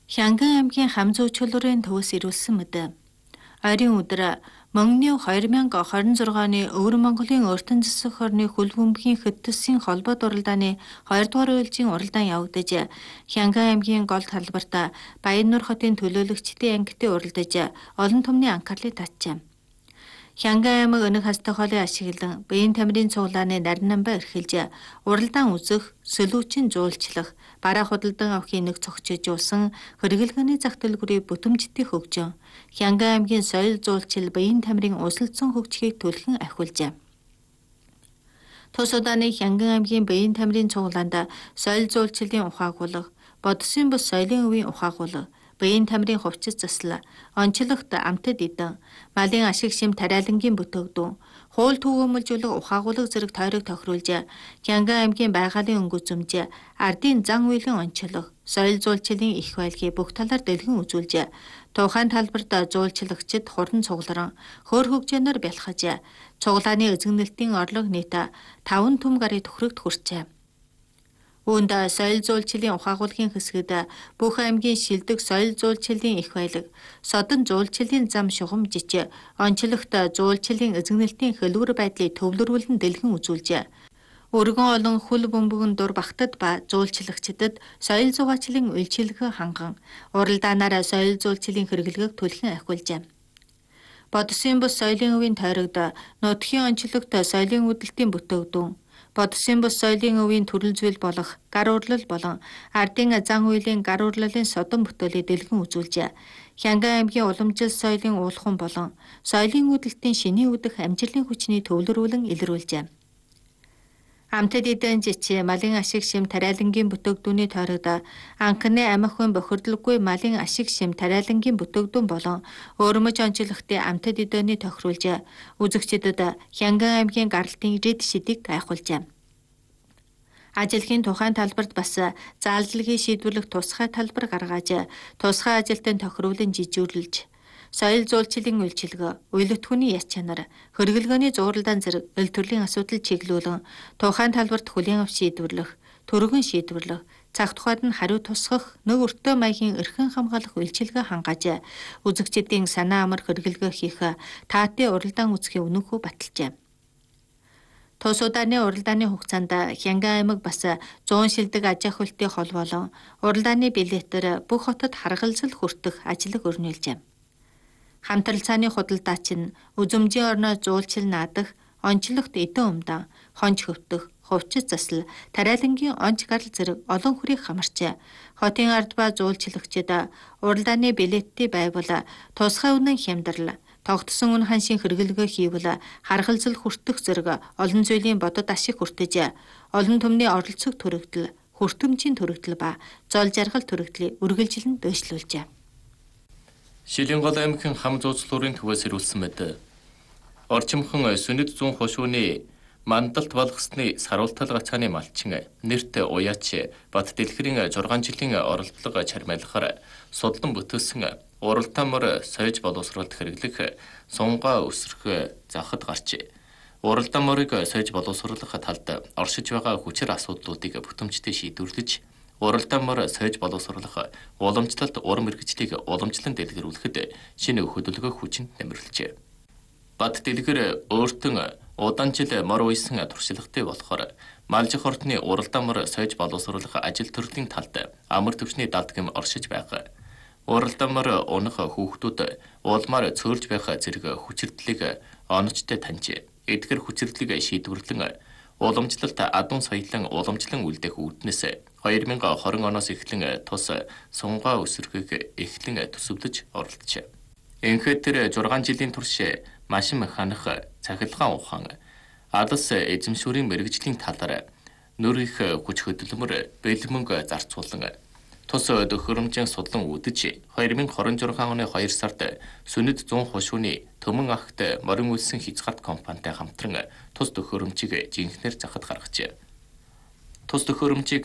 Хянган аймгийн хам зүүчлүүрийн төвөөс ирүүлсэн мэдээ. Ойрын өдөр Мөнгөний 2026 оны Өвөр Монголын Өртөн засаг хорны хөл бөмбөгийн хэд төсвийн холбоо уралдааны 2 дугаар үеийн уралдаан явагдаж, Хянган аймгийн гол талбарт Баяннуур хотын төлөөлөгчдийн ангитын уралдаж олон түмний анхаарлыг татжээ. Хянган аймаг өнөг хастай хоолыг ашиглан биеийн тамирын цуглааны нарийнамбаа эрхэлж, уралдаан үзэх, сөлүүчин жуулчлах, бараа худалдан авахын нэг цогцолжуулсан хэрэглэгээний зах төлбөрийг бүтэмжтэй хөгжөн, Хянган аймгийн соёл жуулчил биеийн тамирын өсөлтсөн хөгжихийг түлхэн ахиулжээ. Тус удааны Хянган аймгийн биеийн тамирын цуглаанд соёл жуулчлалын ухаагуулга, бодсон бус соёлын өвийн ухаагуулга, биеийн тамирын хувцас засал, онцлогт амтад эдэн, малын ашиг шим тариалангийн бүтээгдэхүүн, хууль түгээмэлжүүлэх ухаагуулга зэрэг тойрог тохируулж, Хянган аймгийн байгалийн өнгө үзэмж, ардын зан үйлийн онцлог, соёл жуулчлалын их байлгийг бүх талаар дэлгэн үзүүлж, тухайн талбарт жуулчлагчид хуран цугларан, хөөр хөгжөөнөөр бялхаж, цуглааны эзэгнэлтийн орлого нийт 5 түм гарыг төхрөгт хүрчээ. Үүнд соёл жуулчлалын ухаагуулгын хэсэгт бүх аймгийн шилдэг соёл жуулчлалын их баялаг, содон жуулчлалын зам шугамжич, онцлогт жуулчлалын эзэгнэлтийн хэлбэр байдлыг төвлөрүүлэн дэлгэн үзүүлж, өргөн олон хөл бөмбөгөн дур багтад ба жуулчлагчдад соёл зугаачлалын үйлчилгээ ханган, уралдаанаар соёл жуулчлалын хэрэглэгээг түлхэн ахиулжээ. Бодсон бус соёлын өвийн тойрогт нутгийн онцлогт соёлын үүдэлтийн бүтээгдэхүүн, бодсон бус соёлын өвийн төрөл зүйл болох гар урлал болон ардын зан үйлийн гар урлалын содон бүтээлийг дэлгэн үзүүлж, Хянган аймгийн уламжил соёлын уулхан болон соёлын үүдэлтийн шиний үүдэх амжилтын хүчний төвлөрүүлэн илрүүлжээ. Амтад эдэн жичи малын ашиг шим тариалангийн бүтээгдэхүүний тойрогт анхны амихгүй бохирдолгүй малын ашиг шим тариалангийн бүтээгдэхүүн болон өөрмөж онцлогтын амтад эдэний тохируулж, үзэгчдэд Хянган аймгийн гаралтын рид шидийг гайхуулжээ. Ажилхийн тухайн талбарт бас заалжлагыг шийдвэрлэх тусгай талбар гаргаж, тусгай ажилтан тохируулан жижүүрлэж, соёл жуулчлалын үйлчилгээ, үйлдвэрлэхүүний яс чанар, хэрэглгээний зууралдаан зэрэг эл төрлийн асуудал чиглүүлэн тухайн талбарт хүлээн авч шийдвэрлэх, түргэн шийдвэрлэх, цаг тухайд нь хариу тусгах нэг өртөө маягийн эрхэн хамгаалах үйлчилгээ хангаж, үзэгчдийн санаа амар хэрэглгээ хийх таатын уралдаан үзэхийн үнэнхүү баталжээ. Тус удааны уралдааны хугацаанд Хянган аймаг бас 100 шилдэг аж ахуйлтын хол болон уралдааны билетээр бүх хотод харгалзал хүртэх ажлыг өрнүүлжээ. Хамтралцааны худалдаач нь үзэмжийн орноо жуулчил наадах, онцлогт эдэн умдан, хонж хөвтөх, хувцас засал, тариалангийн онц гарал зэрэг олон хүрийг хамарчээ. Хотын ард ба жуулчлагчид уралдааны билеттэй байвал тусгай үнэн хямдрал, тогтсон үн ханшийн хэрэглэгээ хийвэл харгалзал хүртэх зэрэг олон зүйлийн бодод ашиг хүртэж, олон түмний оролцох төрөгдөл, хүртэмжийн төрөгдөл ба зол жаргал төрөгдлийг үргэлжлэн дэвшлүүлжээ. Шилэнгол аймгийн хам зуучлуурын төвөөс ирүүлсэн мэдээ. Орчимхон сүнэд зүүн хошууны мандалт болгосны саруултал гацааны малчин нэрт Уяач Бат дэлгэрийн 6 жилийн оролдлого чармайлахаар судлан бүтээсэн уралдаанмор соёж боловсруулалт хэрэглэх сунгаа өсрөх захад гарч, уралдаанморыг соёж боловсруулах талд оршиж байгаа хүчээр асуудлуудыг бүтэмжтэй шийдвэрлэж, уралдаанмор соёж боловсруулах уламжлалт урам мэргэжлийг уламжлан дэлгэрүүлэхэд шинэ хөдөлгөөх хүчинд нэмэрлэжээ. Бат дэлгэр өөртөө удаан жил мор уйсан туршлагатай болохоор малжих ордны уралдаанмор соёж боловсруулах ажил төрлийн талд амар төвчний далдгам оршиж байгаа. Уралдаанмор унах хүүхдүүд улмаар цөөрж байх зэрэг хүчирдлийг онцтой таньж, эдгээр хүчирдлийг шийдвэрлэн уламжлалт адун соёлын уламжлан үлдэх үүднээс 2020 оноос эхлэн тус сунгаа өсрөхийг эхлэн төсөвлөж оролцжээ. Энэхэд тэр 6 жилийн турш машин механик, цахилгаан ухаан, алс эзэмшүүрийн мэргэжлийн талаар нөр их хүч хөдөлмөр бэлмөнг зарцуулан тус төхөөрөмжийн судлан үдэж 2026 оны 2 сард сүнэд 100 хошууны Төмөн ахт морин үлсэн хязгаарт компанитай хамтран тус төхөөрөмжийг жинхнээр захад гаргажээ. Тус төхөөрөмжийг